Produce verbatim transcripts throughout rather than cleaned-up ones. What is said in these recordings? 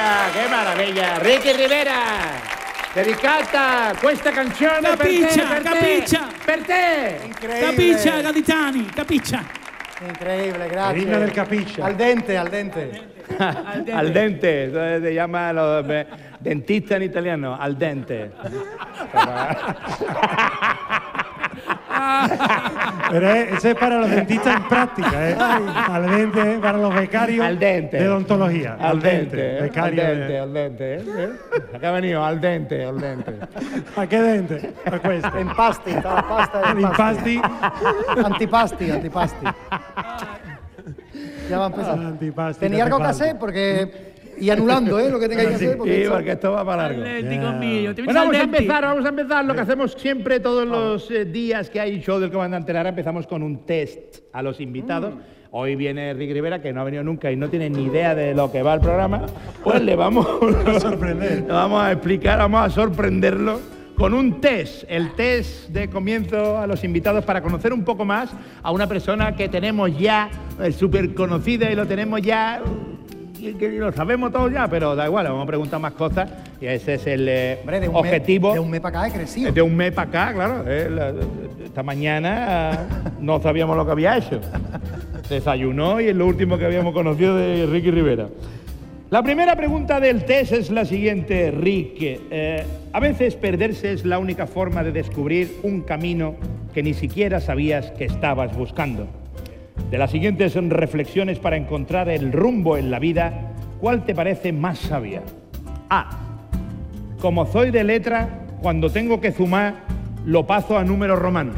che maraviglia! Ricky Rivera! Dedicata questa canzone Capiccia, per te, per capiccia. te, per te! Increíble. Capiccia, gaditani, capiccia. Increíble, gracias. Rima del capiccia. Al dente, al dente. Al dente, al dente. Entonces se llama los eh, dentista en italiano, al dente. Pero eh, ese es para los dentistas en práctica, ¿eh? Al dente para los becarios Al dente. de odontología. Al dente, becario al de- dente, al dente. ¿eh? Acá ha venido, al dente, al dente. ¿A qué dente? A questo. Impasti, stava pasta e Impasti. impasti. Antipasti, antipasti. Ya va a empezar. Antipasti, Tenía algo que antipasti. hacer porque... Y anulando, ¿eh? Lo que tengáis que hacer. Porque Sí, eso- porque esto va para largo. Atlético Ya. mío. te Bueno, vienes vamos a al dente. empezar, vamos a empezar lo que hacemos siempre todos los eh, días que hay show del Comandante Lara. Empezamos con un test a los invitados. Hoy viene Ricky Rivera, que no ha venido nunca y no tiene ni idea de lo que va el programa. Pues le vamos A sorprender. le vamos a explicar, vamos a sorprenderlo con un test, el test de comienzo a los invitados para conocer un poco más a una persona que tenemos ya eh, súper conocida y lo tenemos ya, y que lo sabemos todos ya, pero da igual, le vamos a preguntar más cosas y ese es el eh, Hombre, de un objetivo. Mes, de un mes para acá he crecido. De un mes para acá, claro. eh, la- esta mañana ah, no sabíamos lo que había hecho. Desayunó y es lo último que habíamos conocido de Ricky Rivera. La primera pregunta del test es la siguiente, Rick. Eh, a veces perderse es la única forma de descubrir un camino que ni siquiera sabías que estabas buscando. De las siguientes reflexiones para encontrar el rumbo en la vida, ¿cuál te parece más sabia? A. Como soy de letra, cuando tengo que sumar, lo paso a números romanos.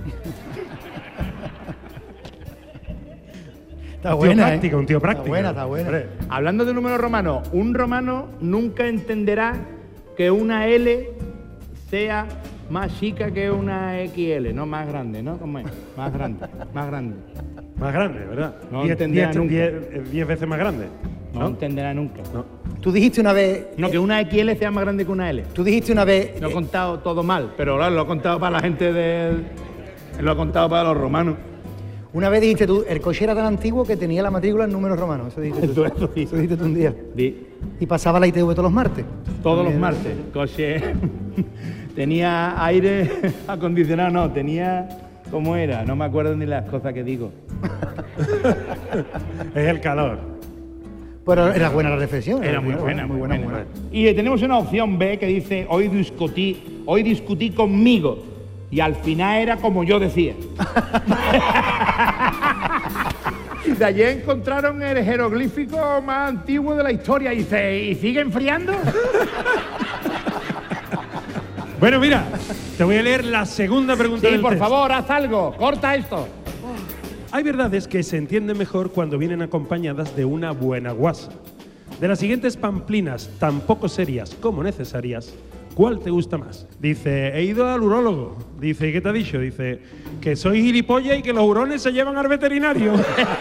Está Un tío buena, práctico, ¿eh? un tío práctico. Está buena, está buena. Hombre, Hablando de números romanos, un romano nunca entenderá que una L sea más chica que una equis ele, no más grande, ¿no? ¿Cómo es? Más grande, más grande. más grande, ¿verdad? No diez, entendía diez- nunca. diez- eh, diez veces más grande. No, entenderá nunca. No. Tú dijiste una vez... No, que una equis ele sea más grande que una L. Tú dijiste una vez... No he eh, contado todo mal, pero claro, lo he contado para la gente del... Lo he contado para los romanos. Una vez dijiste tú, el coche era tan antiguo que tenía la matrícula en números romanos. Eso dijiste tú. Eso, eso sí. Eso dijiste tú un día. Di, Y pasaba la I T V todos los martes. todos los También. martes. Coche tenía aire acondicionado, no, tenía... ¿Cómo era? No me acuerdo ni las cosas que digo. Es el calor. Pero era buena la reflexión. Era muy buena, muy buena. muy buena. Y eh, tenemos una opción B que dice, hoy discutí, hoy discutí conmigo. Y al final era como yo decía. De allí encontraron el jeroglífico más antiguo de la historia. Y dice, ¿y sigue enfriando? Bueno, mira, te voy a leer la segunda pregunta Sí, del por test. favor, haz algo. Corta esto. Hay verdades que se entienden mejor cuando vienen acompañadas de una buena guasa. De las siguientes pamplinas, tan poco serias como necesarias, ¿cuál te gusta más? Dice, he ido al urólogo. Dice, ¿qué te ha dicho? Dice, que soy gilipollas y que los hurones se llevan al veterinario.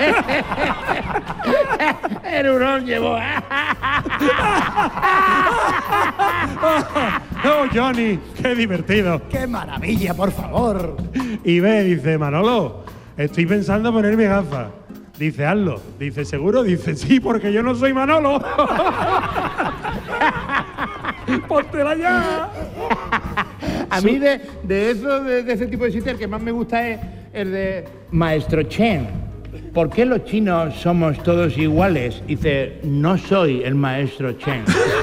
El hurón llevó. ¡Oh, Johnny! ¡Qué divertido! ¡Qué maravilla, por favor! Y ve, dice, Manolo, estoy pensando ponerme gafas. Dice, hazlo. Dice, ¿seguro? Dice, sí, porque yo no soy Manolo. ¡Póntela ya! A mí de, de eso, de, de ese tipo de chistes, el que más me gusta es el de Maestro Chen. ¿Por qué los chinos somos todos iguales? Dice, no soy el Maestro Chen.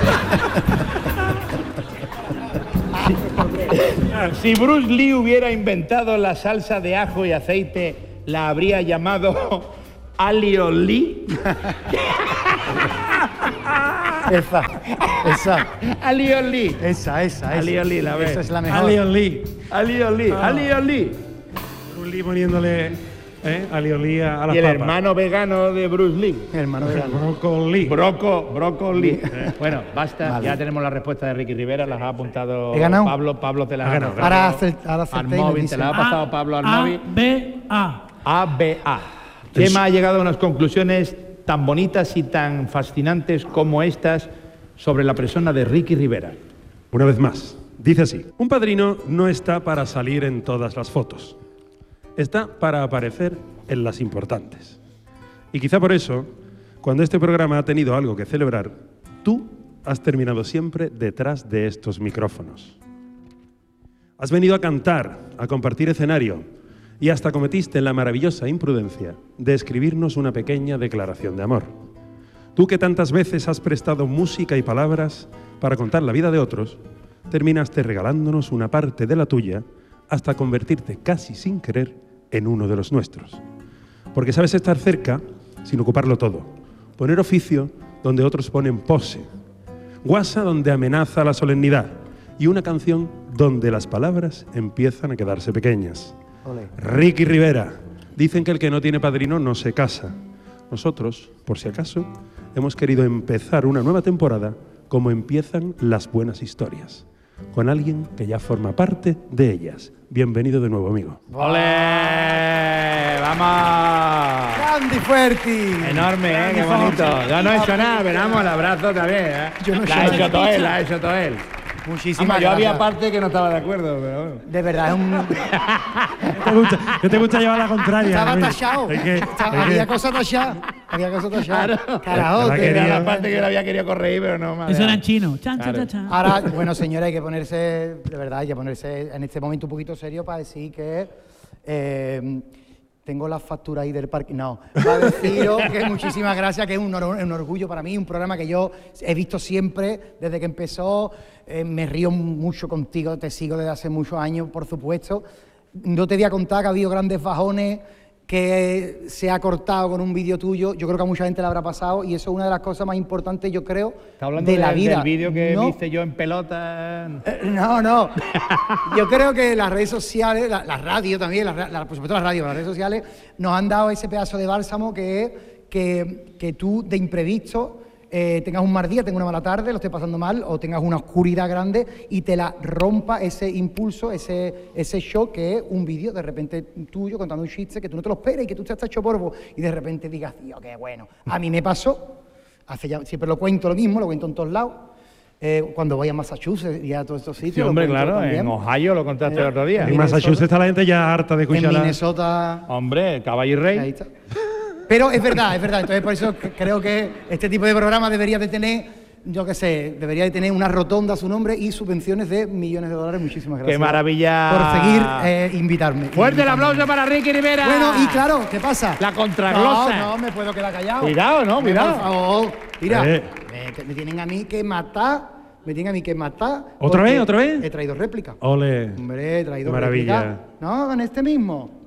Si Bruce Lee hubiera inventado la salsa de ajo y aceite, la habría llamado Alio Lee. Esa, esa, Alio Lee. esa, esa. esa. Ali Oli, la ves. Esa es la mejor. Ali Oli. Alio Lee, Alio Lee. Bruce Lee poniéndole ¿eh? Ali Oli a, a las Y el papas. hermano vegano de Bruce Lee. Hermano de grande. Brócoli. Broco, brócoli. Bueno, basta. Ya tenemos la respuesta de Ricky Rivera, las ha apuntado He ganado. Pablo. Pablo te las Ha ha ganado. pasado Ahora acer- ahora al acerté y me móvil, te dicen. la ha pasado Pablo al móvil. A, B, A. A, B, A. Chema ha llegado a unas conclusiones tan bonitas y tan fascinantes como estas sobre la persona de Ricky Rivera. Una vez más, dice así. Un padrino no está para salir en todas las fotos. Está para aparecer en las importantes. Y quizá por eso, cuando este programa ha tenido algo que celebrar, tú has terminado siempre detrás de estos micrófonos. Has venido a cantar, a compartir escenario y hasta cometiste la maravillosa imprudencia de escribirnos una pequeña declaración de amor. Tú que tantas veces has prestado música y palabras para contar la vida de otros, terminaste regalándonos una parte de la tuya hasta convertirte casi sin querer en uno de los nuestros. Porque sabes estar cerca sin ocuparlo todo, poner oficio donde otros ponen pose, guasa donde amenaza la solemnidad y una canción donde las palabras empiezan a quedarse pequeñas. Ole. Ricky Rivera, dicen que el que no tiene padrino no se casa. Nosotros, por si acaso, hemos querido empezar una nueva temporada como empiezan las buenas historias, con alguien que ya forma parte de ellas. Bienvenido de nuevo, amigo. ¡Ole! ¡Vamos! ¡Grande y fuerte! Enorme, ¿eh? ¡Qué bonito! Yo no he hecho nada, pero vamos, el abrazo también, ¿eh? Yo no he la ha hecho hecho nada. todo él, la ha hecho todo él. Muchísimas Vamos, yo gracias. había parte que no estaba de acuerdo, pero bueno. De verdad, es un... ¿Qué te gusta, qué te gusta llevar la contraria? Estaba amigo? tachado. Es que- Estaba- es que- había cosas tachadas. Había cosas tachadas. Claro. Carajote. Era quería- la parte que yo le había querido corregir, pero no más. Eso era en chino. Chan, chan, Claro. chan, chan. Ahora, bueno, señora, hay que ponerse, de verdad, hay que ponerse en este momento un poquito serio para decir que eh, tengo la factura ahí del parque. No, para deciros que muchísimas gracias, que es un, or- un orgullo para mí, un programa que yo he visto siempre desde que empezó. Eh, me río mucho contigo, te sigo desde hace muchos años, por supuesto. No te voy a contar que ha habido grandes bajones, que se ha cortado con un vídeo tuyo. Yo creo que a mucha gente le habrá pasado y eso es una de las cosas más importantes, yo creo, ¿Está hablando de la del- vida. del vídeo que No. viste yo en pelota? Eh, No, no. Yo creo que las redes sociales, la, la radio también, la, ra- la- por supuesto la radio, las redes sociales, nos han dado ese pedazo de bálsamo que es que, que tú de imprevisto eh, tengas un mal día, tengas una mala tarde, lo estés pasando mal, o tengas una oscuridad grande y te la rompa ese impulso, ese, ese shock que es un vídeo de repente tuyo contando un chiste que tú no te lo esperas y que tú te has hecho polvo y de repente digas, tío, qué bueno. A mí me pasó, hace ya, siempre lo cuento lo mismo, lo cuento en todos lados. Eh, cuando voy a Massachusetts y a todos estos sitios. Sí, lo hombre, cuento claro, también. en Ohio lo contaste el otro día. En Massachusetts está la gente ya harta de En escuchar la- Minnesota. Hombre, caballo y rey. Ahí está. Pero es verdad, es verdad. Entonces, por eso c- creo que este tipo de programa debería de tener, yo qué sé, debería de tener una rotonda a su nombre y subvenciones de millones de dólares. Muchísimas gracias. ¡Qué maravilla! Por seguir eh, invitarme. Fuerte el Invitarme. aplauso para Ricky Rivera. Bueno, y claro, ¿qué pasa? La contraglosa. No, no, me puedo quedar callado. Cuidado, no, Hombre, cuidado. Por favor. Mira, Eh. me, me tienen a mí que matar. Me tienen a mí que matar. ¿Otra porque vez, otra vez? He traído réplica. Ole. Hombre, he traído Qué maravilla. réplica. No, en este mismo.